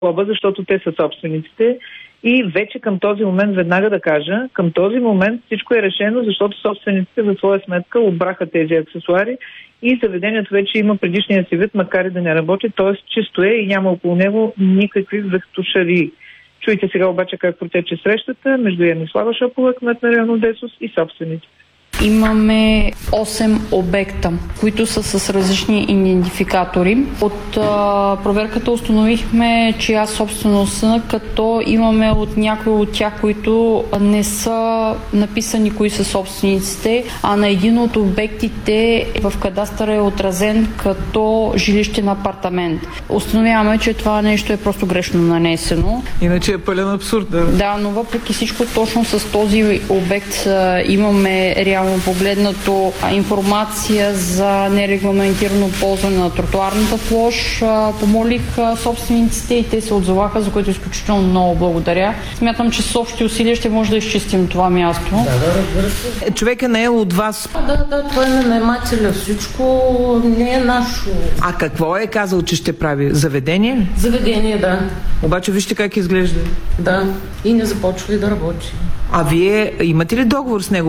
глоба, защото те са собствениците. И вече към този момент, веднага да кажа, към този момент всичко е решено, защото собствениците за своя сметка обраха тези аксесуари и заведението вече има предишния си вид, макар и да не работи, т.е. чисто е и няма около него никакви вехтушари. Чуйте сега обаче как протече срещата между Янислава Шопова, кмет на район Одесос, и собствениците. Имаме 8 обекта, които са с различни идентификатори. От проверката установихме, чия собственост са, като имаме от някои от тях, които не са написани кои са собствениците, а на един от обектите в кадастъра е отразен като жилищен апартамент. Установяваме, че това нещо е просто грешно нанесено. Иначе е пълен абсурд. Да, но въпреки всичко, точно с този обект имаме реално погледнато информация за нерегламентирано ползване на тротуарната площ. Помолих собствениците и те се отзоваха, за което изключително много благодаря. Смятам, че с общи усилия ще може да изчистим това място. Да. Човек е наел от вас. Да, това е на наемателя. Всичко не е наше. А какво е казал, че ще прави? Заведение? Заведение, да. Обаче вижте как изглежда. Да, и не започва ли да работи. А вие имате ли договор с него?